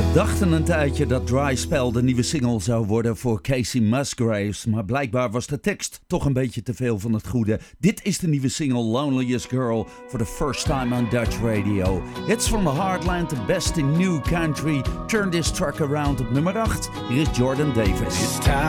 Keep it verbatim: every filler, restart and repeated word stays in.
Dachten een tijdje dat Dry Spell de nieuwe single zou worden voor Casey Musgraves, maar blijkbaar was de tekst toch een beetje te veel van het goede. Dit is de nieuwe single Loneliest Girl for the first time on Dutch radio. It's from the heartland, the best in new country. Turn this truck around op nummer acht. Hier is Jordan Davis. It's time